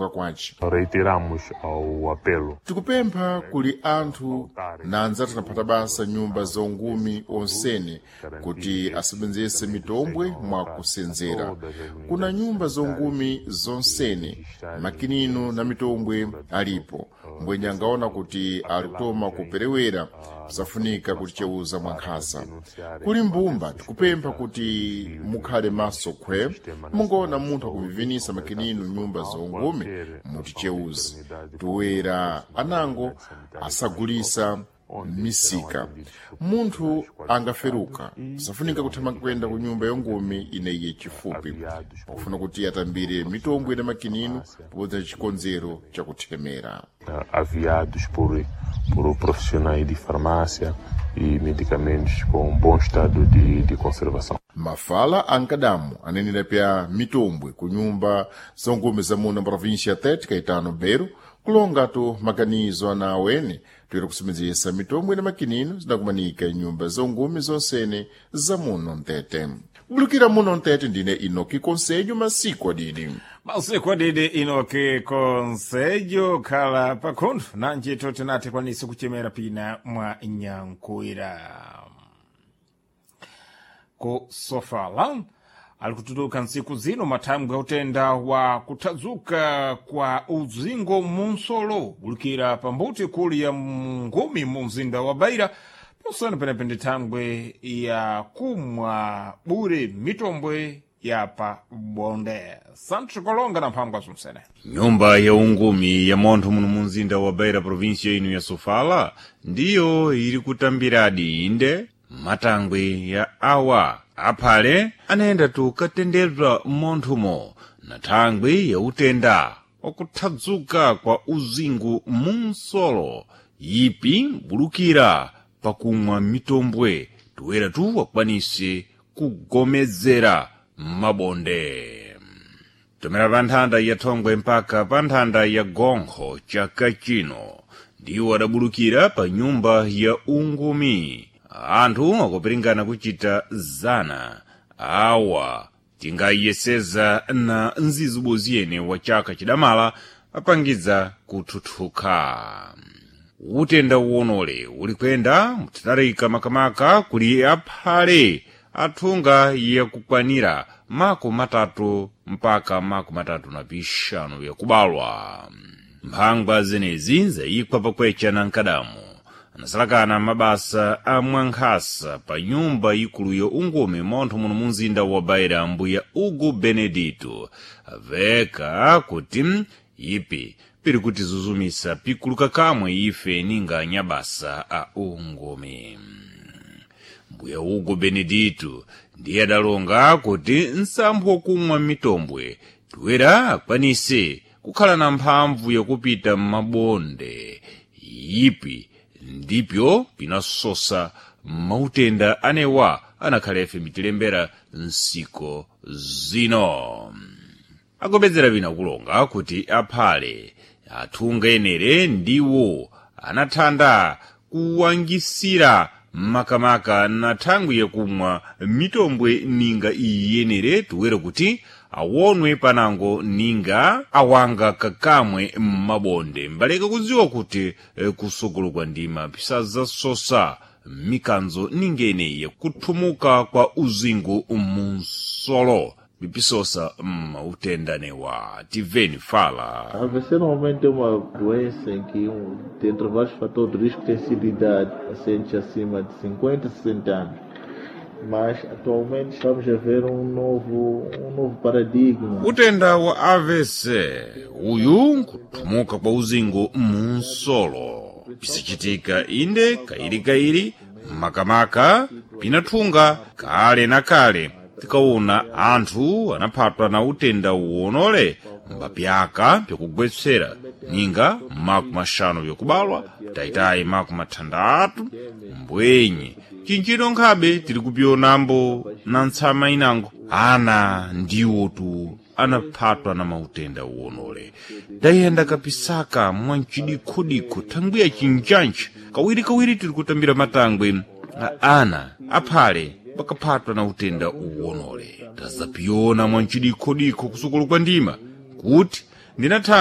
kuchuluka kwace. Reiteramos ao apelo. Tikupempha kuli anthu na anzathu anaphata basa nyumba zongumi onsene kuti asebenzese mitombwe mwa kusenzera. Kuna nyumba zongumi zonsene makinino na mitombwe alipo, mbwenye angaona kuti alitoma kuperewera zafunika kuticheuza mwankhasa. Kuli mbumba tikupempha kuti mukhale maso khwe, mungoona munthu akuvivinisa makinino nyumba zongumi muticheuze. Tuwera anango asagulisa misika. Munthu angaferuka safunika kuthamanga kwenda ku nyumba yongumi ineye chifupi, pakufuna kuti atambire mitombwe na makinino popodza chikonzero chakuthemera. Aviados por profissionais de farmácia e medicamentos com bom estado de conservação. Mafala ankadamu anenera pya mitombwe ku nyumba zongumi za muno província ya Tete Caetano Bero, kulonga tu maganizo anawene tuyera kusebenzesa mitombwe na makinino zinakumanika nyumba zongumi zonsene za muno Ntete. Bulukira muno Ntete ndine Inoki Conselho masiku adidi. Masiku adidi Inoki Conselho khala pakhondo nanji totenate kwanise kuchemera pina mwa nyankuira. Ko Sofala alikutuluka nsiku zino mathangwi autenda wa kutadzuka kwa uzingo munsolo bulukira pambuti kuli ya ngumi mumzinda wa Beira, posana penepende thangwe ya kumwa bure mitombwe ya pa bonde. Santo Kolonga na mphamvu asumsene. Nyumba ya ungumi ya monthu muno mumzinda wa Beira província inu ya Sofala ndiyo ili kutambiradi inde matangwe ya awa aphale anayenda tukatendedwa monthumo na thangwe ya utenda wakutadzuka kwa uzingu munsolo yipi bulukira pakumwa mitombwe tuwera tu wakwanise kugomezera mabonde. Tomera panthanda ya thongwe mpaka panthanda ya gonkho chaka chino ndiwo adabulukira pa nyumba ya ungumi. Anthu akupiringana kuchita zana awa tingayeseza na nzizubo ziyene wa chaka chidamala apangiza kuthuthuka. Utenda uwonole uli kwenda mutatarika makamaka kuli aphale athunga ya kukwanira mako matatu mpaka mako matatu na pishanu ya kubalwa. Mphangwa zenezi zayikwa pakwecha na nkadamu anasalakana mabasa a mwankhasa pa nyumba ikulu ya ungumi montho muno mumzinda wa Beira mbuya Hugo Benedito aveka kuti ipi piri kuti zuzumisa pikuluka kamwe ife ninga nyabasa a ungumi. Mbuya Hugo Benedito ndiye adalonga kuti nsampho kumwa mitombwe tuwera akwanise kukhala na mphamvu yakupita mabonde ipi ndipyo pinasosa mautenda anewa anakhalefe mitilembera nsiko zino. Agobezera bina kulonga kuti aphale athunga enere ndiwo anathanda kuwangisira makamaka na thangwi yakumwa mitombwe ninga iyenere tuwera kuti awonwe panango ninga awanga kakamwe mabonde mbaleka kuziwa kuti kusogolo kwa ndima pisaza sosa mikanzo ningeneyi kuthumuka kwa uzingu munsolo bipisosa mautendanewa. Tiveni fala. A AVC normalmente é uma doença em que dentre vários fatores de risco tem sido idade, pacientes acima de 50, 60 anos. Mas atualmente estamos a ver um novo paradigma. Utenda wa AVC uyu nkuthumuka kwa uzingu munsolo pisichitika inde kairi makamaka pinathunga kale na kale tikaona anthu anaphatwa na utenda uwonole mbapyaka pyakugwetsera ninga maku mashanu yokubalwa taitayi maku mathandatu mbwenye chinchito nkhabe tiri kupyonambo na ntsama inango ana ndiwotu anaphatwa na mautenda uwonole dayenda kapisaka mwanchidikhodikho thangwi ya chinjanji kawiri tiri kutambira matangwe ana aphale bakaphatwa na utenda uwonole tazapyona mwanchidikhodikho kusukulu kwa ndima kuti ndinatha